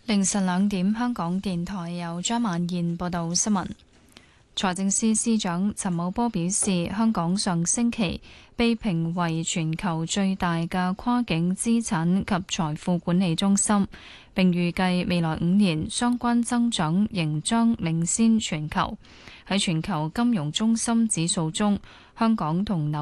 凌晨2點，香港電台由張曼燕報道新聞。財政司司長陳茂波表示，香港上星期被評為全球最大嘅跨境資產及財富管理中心，並預計未來5年相關增長仍將領先全球。喺全球金融中心指數中，香港同紐